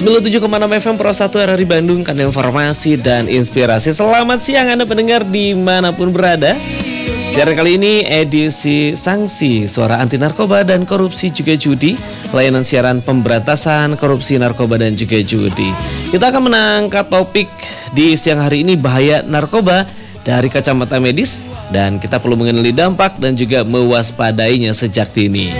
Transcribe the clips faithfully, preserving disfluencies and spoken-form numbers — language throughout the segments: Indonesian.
sembilan puluh tujuh koma enam F M Pro satu R R I Bandung, kanal informasi dan inspirasi. Selamat siang Anda pendengar dimanapun berada. Siaran kali ini edisi sanksi suara anti narkoba dan korupsi juga judi, layanan siaran pemberantasan korupsi narkoba dan juga judi. Kita akan mengangkat topik di siang hari ini, bahaya narkoba dari kacamata medis, dan kita perlu mengenali dampak dan juga mewaspadainya sejak dini.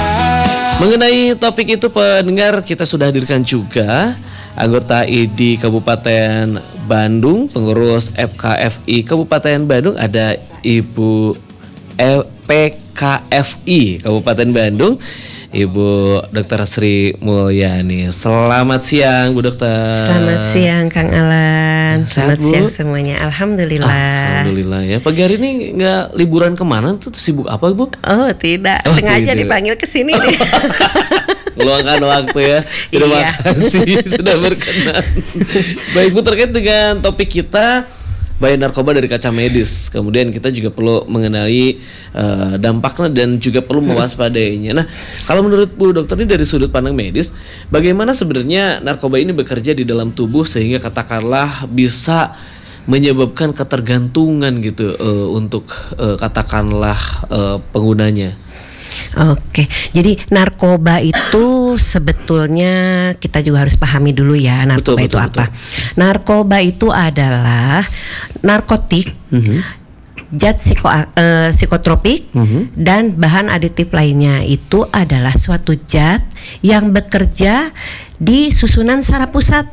Mengenai topik itu pendengar, kita sudah hadirkan juga anggota I D Kabupaten Bandung, pengurus F K F I Kabupaten Bandung, ada Ibu P K F I Kabupaten Bandung, Ibu Dokter Sri Mulyani. Selamat siang Bu Dokter. Selamat siang Kang Alan. Selamat Sehat, siang semuanya. Alhamdulillah. Alhamdulillah ya. Pagi hari ini nggak liburan kemana tuh, sibuk apa Bu? Oh tidak, Oh, sengaja tidak. dipanggil ke sini nih. Meluangkan waktu ya. Terima Iya. kasih sudah berkenan. Baik Bu, terkait dengan topik kita, bahaya narkoba dari kaca medis. Kemudian kita juga perlu mengenali uh, dampaknya dan juga perlu mewaspadainya. Nah, kalau menurut Bu Dokter ini dari sudut pandang medis, bagaimana sebenarnya narkoba ini bekerja di dalam tubuh sehingga katakanlah bisa menyebabkan ketergantungan gitu uh, untuk uh, katakanlah uh, penggunanya. Oke, jadi narkoba itu sebetulnya kita juga harus pahami dulu ya, narkoba Betul, itu betul, apa? Narkoba itu adalah narkotik, Mm-hmm. zat psiko, uh, psikotropik, Mm-hmm. dan bahan aditif lainnya. Itu adalah suatu zat yang bekerja di susunan saraf pusat.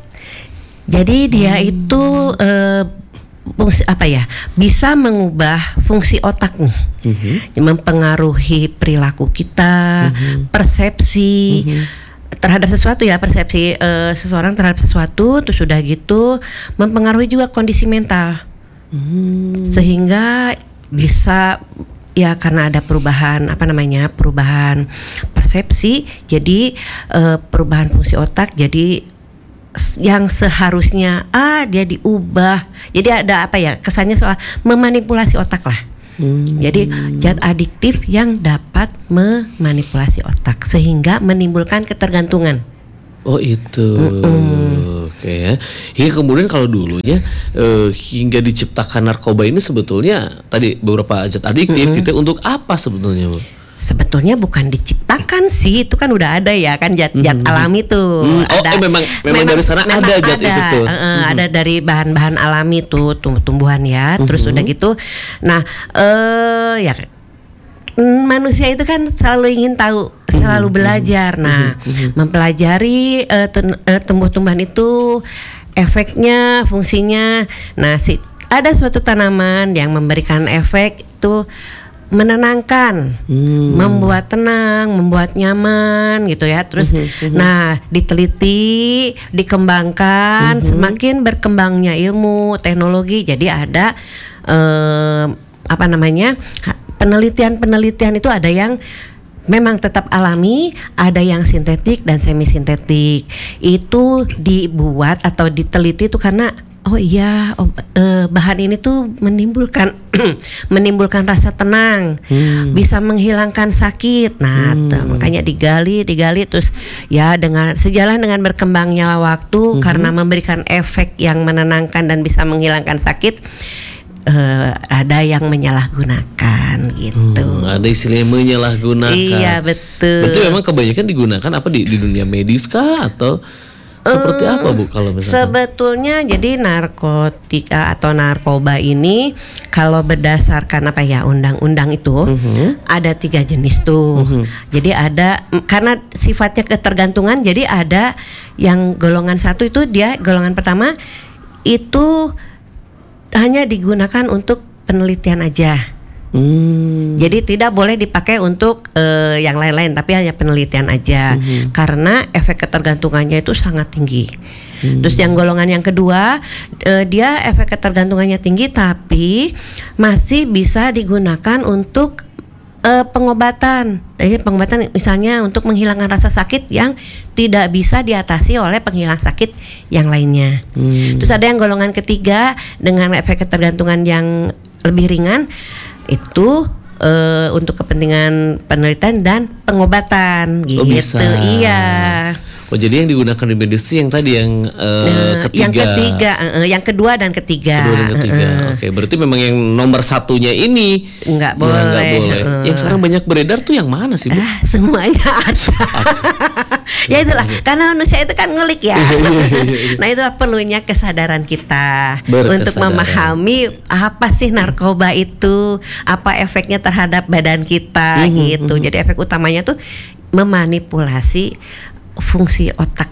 Jadi dia hmm. itu uh, fungsi apa ya? Bisa mengubah fungsi otak, mm-hmm. mempengaruhi perilaku kita, mm-hmm. persepsi. Mm-hmm. terhadap sesuatu ya, persepsi uh, seseorang terhadap sesuatu, terus sudah gitu mempengaruhi juga kondisi mental. Hmm. Sehingga bisa ya karena ada perubahan apa namanya perubahan persepsi, jadi uh, perubahan fungsi otak, jadi yang seharusnya ah dia diubah, jadi ada apa ya kesannya soal memanipulasi otak lah. Hmm. Jadi zat adiktif yang dapat memanipulasi otak sehingga menimbulkan ketergantungan. Oh itu, Mm-mm. oke ya. Hingga kemudian kalau dulunya eh, hingga diciptakan narkoba ini sebetulnya tadi beberapa zat adiktif Mm-mm. gitu, untuk apa sebetulnya Bu? Sebetulnya bukan diciptakan sih, itu kan udah ada ya kan zat-zat Mm-hmm. alami tuh. Hmm. Oh, ada, eh, memang, memang dari sana memang ada zat itu tuh. Uh, Mm-hmm. Ada dari bahan-bahan alami tuh tum- tumbuhan ya. Terus Mm-hmm. udah gitu. Nah, eh ya manusia itu kan selalu ingin tahu, selalu Mm-hmm. belajar. Nah, Mm-hmm. mempelajari uh, ten- uh, tumbuh-tumbuhan itu, efeknya, fungsinya. Nah, si ada suatu tanaman yang memberikan efek itu menenangkan, hmm. membuat tenang, membuat nyaman gitu ya. Terus, mm-hmm. nah diteliti, dikembangkan, mm-hmm. semakin berkembangnya ilmu, teknologi, jadi ada eh, apa namanya penelitian-penelitian itu ada yang memang tetap alami, ada yang sintetik dan semi sintetik. Itu dibuat atau diteliti itu karena oh iya, oh, eh, bahan ini tuh menimbulkan menimbulkan rasa tenang, hmm. bisa menghilangkan sakit. Nah, hmm. tuh, makanya digali, digali terus ya dengan sejalan dengan berkembangnya waktu, hmm. karena memberikan efek yang menenangkan dan bisa menghilangkan sakit, eh, ada yang menyalahgunakan gitu. Hmm, ada istilahnya menyalahgunakan. Iya betul. Betul, memang kebanyakan digunakan apa di di dunia medis kah atau seperti uh, apa Bu kalau misalkan? Sebetulnya jadi narkotika atau narkoba ini kalau berdasarkan apa ya undang-undang itu uh-huh. ada tiga jenis tuh. Uh-huh. Jadi ada karena sifatnya ketergantungan, jadi ada yang golongan satu itu dia golongan pertama itu hanya digunakan untuk penelitian aja. Hmm. Jadi tidak boleh dipakai untuk uh, yang lain-lain, tapi hanya penelitian aja, hmm. karena efek ketergantungannya itu sangat tinggi. Hmm. Terus yang golongan yang kedua, uh, dia efek ketergantungannya tinggi, tapi masih bisa digunakan untuk uh, pengobatan. Jadi pengobatan misalnya untuk menghilangkan rasa sakit yang tidak bisa diatasi oleh penghilang sakit yang lainnya. Hmm. Terus ada yang golongan ketiga dengan efek ketergantungan yang lebih ringan. Itu uh, untuk kepentingan penelitian dan pengobatan gitu. Oh, bisa. Iya. Oh, jadi yang digunakan di medis yang tadi yang uh, ketiga. Yang ketiga, uh, yang kedua dan ketiga. Kedua dan ketiga. Uh, Oke, berarti memang yang nomor satunya ini nggak ya, boleh. nggak boleh. Uh. Yang sekarang banyak beredar tuh yang mana sih, Bu? Ah, semuanya ada. Ya itulah, karena manusia itu kan ngulik ya. Nah itulah perlunya kesadaran kita untuk memahami apa sih narkoba itu, apa efeknya terhadap badan kita mm-hmm, gitu. Mm-hmm. Jadi efek utamanya tuh memanipulasi fungsi otak.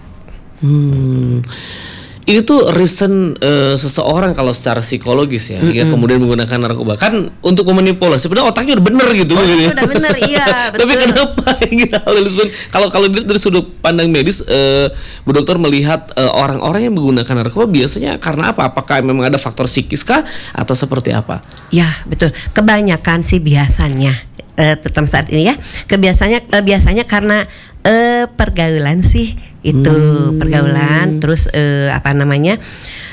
Hmm. Ini tuh reason uh, seseorang kalau secara psikologis ya, mm-hmm. ya kemudian menggunakan narkoba kan untuk memanipulasi. Sebenarnya otaknya udah bener gitu. Oh, gitu. Udah bener, iya. Tapi kenapa gitu? Kalau kalau dari sudut pandang medis, uh, Bu Dokter melihat uh, orang-orang yang menggunakan narkoba biasanya karena apa? Apakah memang ada faktor psikis kah atau seperti apa? Ya betul. Kebanyakan sih biasanya. Uh, tetap saat ini ya kebiasaannya uh, biasanya karena uh, pergaulan sih itu hmm. pergaulan terus uh, apa namanya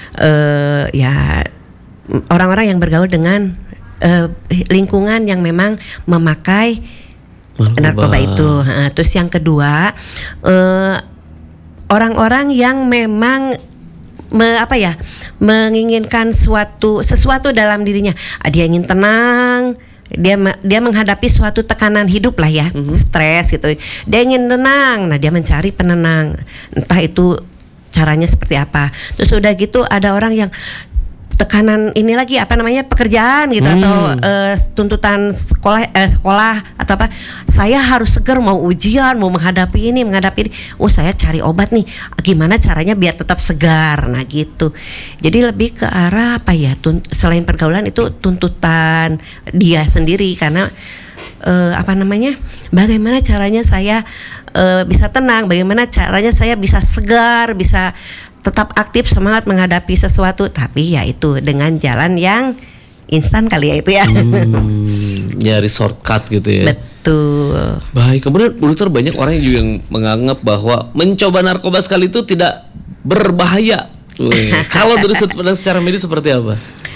uh, ya orang-orang yang bergaul dengan uh, lingkungan yang memang memakai narkoba, narkoba itu uh, terus yang kedua uh, orang-orang yang memang Me, apa ya menginginkan suatu sesuatu dalam dirinya. Dia ingin tenang, dia dia menghadapi suatu tekanan hidup lah ya, mm-hmm. stres gitu. Dia ingin tenang, nah dia mencari penenang. Entah itu caranya seperti apa. Terus udah gitu ada orang yang tekanan ini lagi apa namanya pekerjaan gitu hmm. atau uh, tuntutan sekolah uh, sekolah atau apa, saya harus seger mau ujian, mau menghadapi ini menghadapi ini, oh saya cari obat nih, gimana caranya biar tetap segar, nah gitu. Jadi lebih ke arah apa ya, tunt- selain pergaulan itu tuntutan dia sendiri karena uh, apa namanya, bagaimana caranya saya uh, bisa tenang, bagaimana caranya saya bisa segar, bisa tetap aktif semangat menghadapi sesuatu, tapi ya itu dengan jalan yang instan kali ya itu ya. Hmm, nyari shortcut gitu ya. Betul. Baik, kemudian Bu Dokter banyak orang juga yang menganggap bahwa mencoba narkoba sekali itu tidak berbahaya. Kalau dari sudut pandang secara medis seperti apa?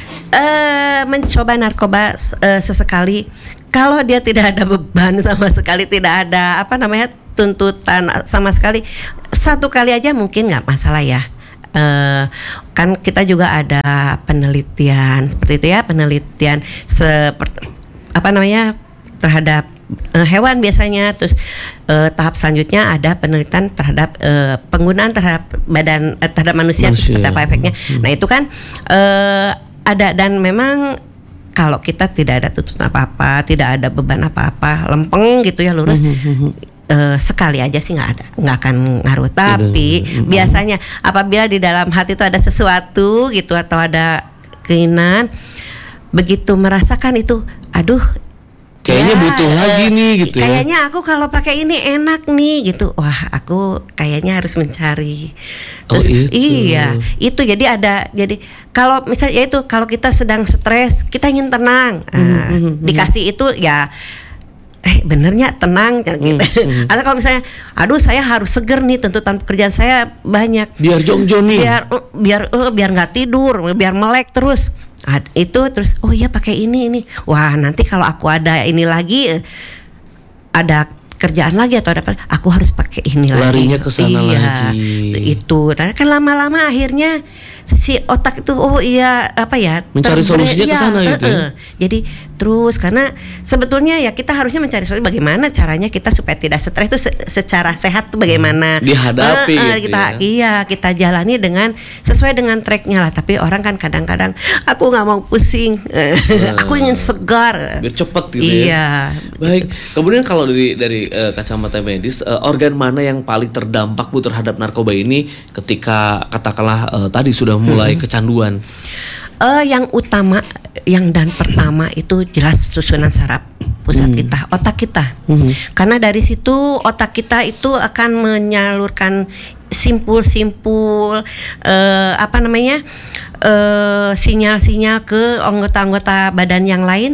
Uh, mencoba narkoba uh, sesekali, kalau dia tidak ada beban sama sekali, tidak ada apa namanya tuntutan sama sekali, satu kali aja mungkin nggak masalah ya. Uh, kan kita juga ada penelitian seperti itu ya, penelitian seperti apa namanya terhadap uh, hewan biasanya, terus uh, tahap selanjutnya ada penelitian terhadap uh, penggunaan terhadap badan uh, terhadap manusia, manusia. Seperti apa efeknya. Hmm. Nah itu kan uh, ada, dan memang kalau kita tidak ada tuntutan apa-apa, tidak ada beban apa-apa, lempeng gitu ya, lurus. Hmm. Uh, sekali aja sih nggak ada, nggak akan ngaruh. Tapi mm-hmm. biasanya apabila di dalam hati itu ada sesuatu gitu atau ada keinginan, begitu merasakan itu, aduh, kayaknya ya, butuh uh, lagi nih gitu. Kayaknya ya? aku kalau pakai ini enak nih gitu. Wah, aku kayaknya harus mencari. Terus, oh itu. Iya, itu jadi ada. Jadi kalau misalnya ya itu, kalau kita sedang stres, kita ingin tenang, uh, mm-hmm. dikasih itu ya. Eh benernya tenang gitu. Hmm, hmm. Atau kalau misalnya, aduh saya harus seger nih, tuntutan pekerjaan saya banyak. Biar jong-jong nih. Biar uh, biar uh, biar nggak tidur, biar melek terus. Ad, itu terus, oh iya pakai ini ini. Wah nanti kalau aku ada ini lagi, ada kerjaan lagi atau ada apa, aku harus pakai ini lagi. Larinya ke sana iya, lagi. Itu, nah, kan lama-lama akhirnya si otak itu, oh iya apa ya, mencari terbre- solusinya ke sana iya, gitu. Ya? Jadi terus karena sebetulnya ya kita harusnya mencari solusi bagaimana caranya kita supaya tidak stres itu se- secara sehat tuh bagaimana dihadapi uh, uh, gitu kita ya. Iya kita jalani dengan sesuai dengan tracknya lah. Tapi orang kan kadang-kadang aku nggak mau pusing, uh, aku ingin segar biar cepet gitu iya, ya. Baik, kemudian kalau dari dari uh, kacamata medis, uh, organ mana yang paling terdampak Bu terhadap narkoba ini ketika katakanlah uh, tadi sudah mulai hmm. kecanduan? Uh, yang utama, yang dan pertama itu jelas susunan saraf pusat hmm. kita, otak kita. Hmm. Karena dari situ otak kita itu akan menyalurkan simpul-simpul uh, apa namanya uh, sinyal-sinyal ke anggota-anggota badan yang lain.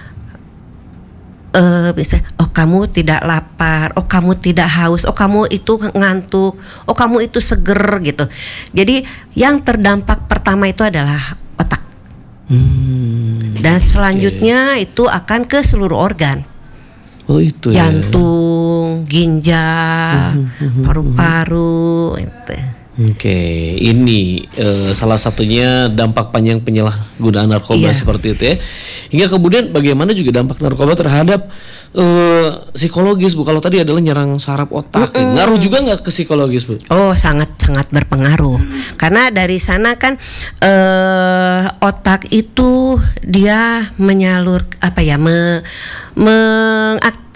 Uh, bisa, oh kamu tidak lapar, oh kamu tidak haus, oh kamu itu ngantuk, oh kamu itu seger gitu. Jadi yang terdampak pertama itu adalah otak. Hmm, dan selanjutnya okay. itu akan ke seluruh organ. Oh itu jantung, ginjal, paru-paru gitu. Oke, ini eh, salah satunya dampak panjang penyalahgunaan narkoba Iya. seperti itu ya. Hingga kemudian bagaimana juga dampak narkoba terhadap eh, psikologis Bu? Kalau tadi adalah nyerang saraf otak, ya. Ngaruh juga nggak ke psikologis Bu? Oh, sangat-sangat berpengaruh. Karena dari sana kan eh, otak itu dia menyalur apa ya, me, mengak-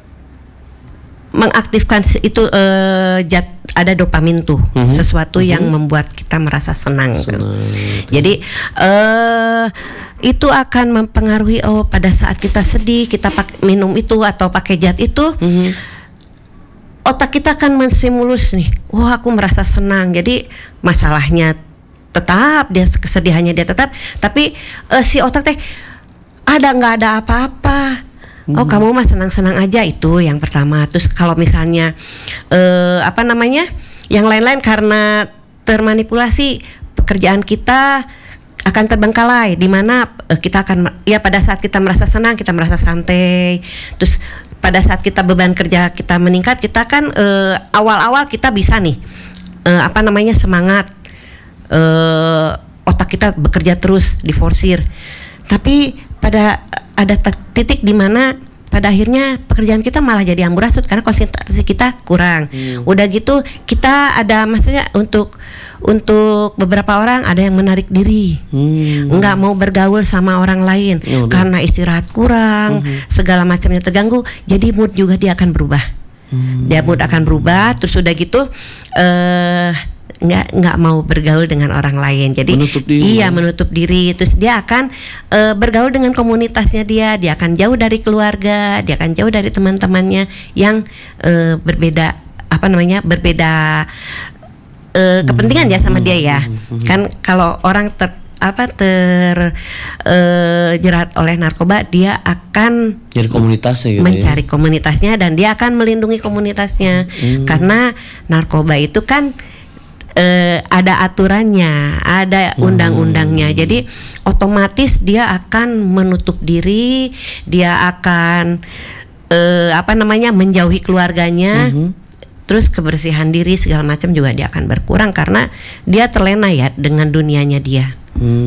mengaktifkan si- itu eh, jat ada dopamin tuh, Mhm. sesuatu Mhm. yang membuat kita merasa senang. tuh. Senang, Jadi eh itu akan mempengaruhi, oh pada saat kita sedih kita pak minum itu atau pakai zat itu, Mhm. otak kita akan menstimulus nih, wah aku merasa senang. Jadi masalahnya tetap, dia kesedihannya dia tetap, tapi eh, si otak teh ada nggak ada apa-apa. Oh kamu mah senang-senang aja, itu yang pertama. Terus kalau misalnya eh, apa namanya, yang lain-lain karena termanipulasi, pekerjaan kita akan terbengkalai, di mana eh, kita akan ya pada saat kita merasa senang kita merasa santai. Terus pada saat kita beban kerja kita meningkat, kita kan eh, awal-awal kita bisa nih eh, apa namanya semangat, eh, otak kita bekerja terus diforsir. Tapi pada ada t- titik di mana pada akhirnya pekerjaan kita malah jadi amburadul karena konsentrasi kita kurang. Hmm. Udah gitu kita ada, maksudnya untuk untuk beberapa orang ada yang menarik diri, Hmm. nggak mau bergaul sama orang lain Ya udah. karena istirahat kurang, segala macamnya terganggu. Jadi mood juga dia akan berubah. Hmm. Dia mood akan berubah. Terus udah gitu eh nggak nggak mau bergaul dengan orang lain. Jadi Menutup diri. iya menutup diri. Terus dia akan eh, bergaul dengan komunitasnya dia. Dia akan jauh dari keluarga. Dia akan jauh dari teman-temannya yang eh, berbeda apa namanya berbeda eh, kepentingan ya sama dia ya. Kan kalau orang ter apa ter eh, jerat oleh narkoba, dia akan Jadi komunitasnya gitu mencari komunitasnya dan dia akan melindungi komunitasnya. Karena narkoba itu kan eh, ada aturannya, ada undang-undangnya. Jadi otomatis dia akan menutup diri, dia akan eh, apa namanya menjauhi keluarganya. Terus kebersihan diri segala macam juga dia akan berkurang karena dia terlena ya dengan dunianya dia. ya. Hmm.